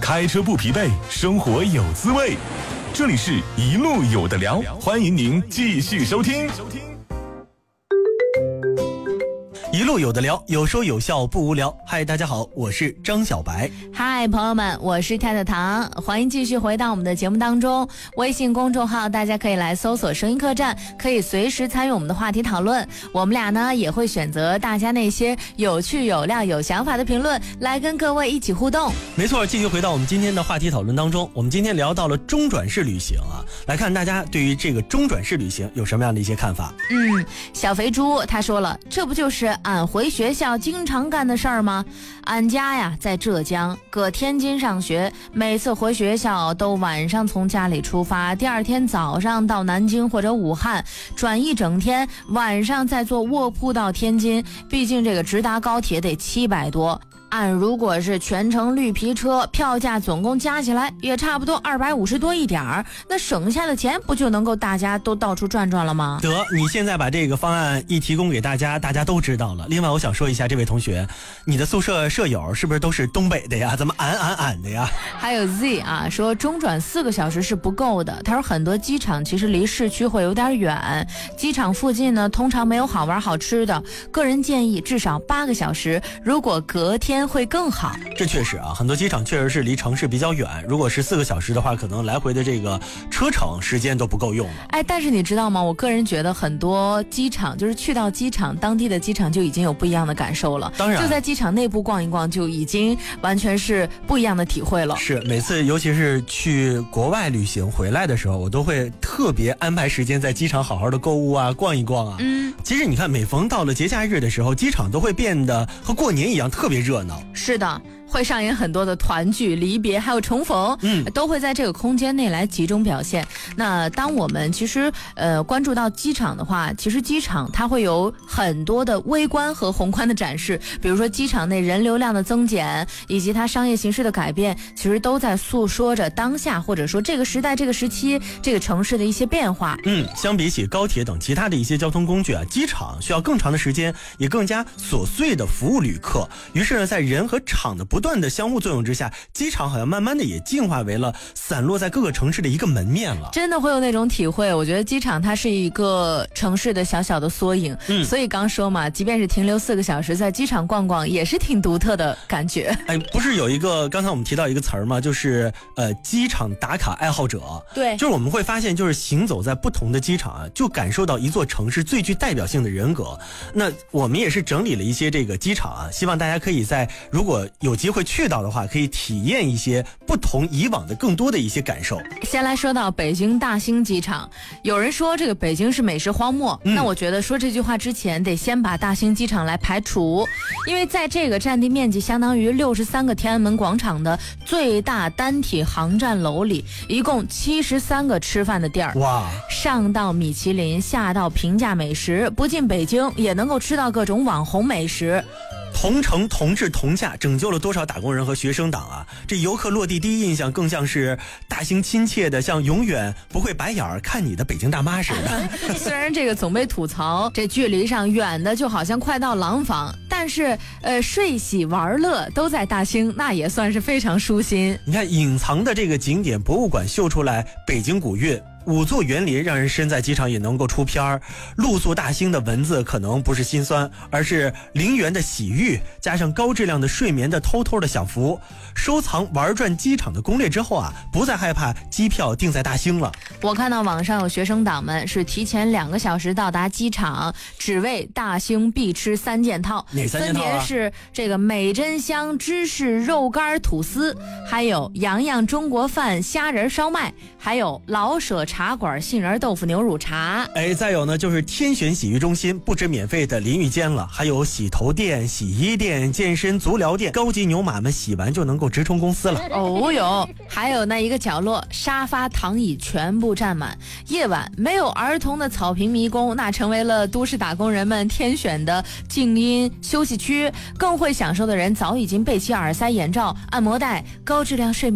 开车不疲惫，生活有滋味。这里是一路有的聊，欢迎您继续收听。 一路有的聊，有说有笑不无聊。嗨，大家好，我是张小白。 嗨，朋友们，我是太太糖，欢迎继续回到我们的节目当中。微信公众号大家可以来搜索声音客栈，可以随时参与我们的话题讨论。我们俩呢也会选择大家那些有趣有料有想法的评论来跟各位一起互动。 没错，继续回到我们今天的话题讨论当中。我们今天聊到了中转式旅行啊，来看大家对于这个中转式旅行有什么样的一些看法。 小肥猪他说了，这不就是俺回学校经常干的事儿吗？俺家呀在浙江，搁天津上学，每次回学校都晚上从家里出发，第二天早上到南京或者武汉转一整天，晚上再坐卧铺到天津，毕竟这个直达高铁得700多。按如果是全程绿皮车，票价总共加起来也差不多250多一点儿，那省下的钱不就能够大家都到处转转了吗？ 得，你现在把这个方案一提供给大家，大家都知道了。另外我想说一下，这位同学，你的宿舍舍友是不是都是东北的呀？怎么俺的呀？ 还有 Z 啊，说中转4个小时是不够的。他说很多机场其实离市区会有点远，机场附近呢通常没有好玩好吃的，个人建议至少8个小时，如果隔天会更好。 这确实啊，很多机场确实是离城市比较远，如果是4个小时的话，可能来回的这个车程时间都不够用了。 但是你知道吗？我个人觉得很多机场，就是去到机场，当地的机场就已经有不一样的感受了。 当然， 就在机场内部逛一逛，就已经完全是不一样的体会了。 是，每次尤其是去国外旅行回来的时候，我都会特别安排时间在机场好好的购物啊，逛一逛啊。其实你看，每逢到了节假日的时候，机场都会变得和过年一样特别热闹。 是的，会上演很多的团聚、离别，还有重逢，都会在这个空间内来集中表现。那当我们其实关注到机场的话，其实机场它会有很多的微观和宏观的展示，比如说机场内人流量的增减，以及它商业形式的改变，其实都在诉说着当下或者说这个时代、这个时期、这个城市的一些变化。 相比起高铁等其他的一些交通工具啊，机场需要更长的时间，也更加琐碎的服务旅客。于是呢，在人和场的不断的相互作用之下，机场好像慢慢的也进化为了散落在各个城市的一个门面了。 真的会有那种体会，我觉得机场它是一个城市的小小的缩影。所以刚说嘛，即便是停留4个小时，在机场逛逛也是挺独特的感觉。 不是有一个刚才我们提到一个词儿吗？就是机场打卡爱好者。 对， 就是我们会发现，就是行走在不同的机场啊，就感受到一座城市最具代表性的人格。那我们也是整理了一些这个机场啊，希望大家可以在如果有机会去到的话，可以体验一些不同以往的更多的一些感受。 先来说到北京大兴机场，有人说这个北京是美食荒漠，那我觉得说这句话之前得先把大兴机场来排除，因为在这个占地面积相当于63个天安门广场的最大单体航站楼里，一共73个吃饭的店儿。 哇， 上到米其林，下到平价美食，不进北京也能够吃到各种网红美食。 同城同质同价，拯救了多少打工人和学生党啊！这游客落地第一印象更像是大兴亲切的，像永远不会白眼看你的北京大妈似的。 虽然这个总被吐槽，这距离上远的就好像快到廊坊，但是睡洗玩乐都在大兴，那也算是非常舒心。 你看隐藏的这个景点博物馆秀出来北京古韵。5座园林让人身在机场也能够出片儿，露宿大兴的文字可能不是心酸，而是陵园的洗浴，加上高质量的睡眠的偷偷的享福。收藏玩转机场的攻略之后啊，不再害怕机票定在大兴了。 我看到网上有学生党们是提前2个小时到达机场，只为大兴必吃3件套。 哪3件套啊？ 分别是这个美珍香芝士肉干吐司，还有洋洋中国饭虾仁烧麦，还有老舍茶馆杏仁豆腐牛乳茶。 再有呢就是天选洗浴中心，不止免费的淋浴间了，还有洗头店、洗衣店、健身足疗店，高级牛马们洗完就能够直冲公司了。 还有那一个角落，沙发躺椅全部占满，夜晚没有儿童的草坪迷宫，那成为了都市打工人们天选的静音休息区。更会享受的人早已经备齐耳塞、眼罩、按摩带，高质量睡眠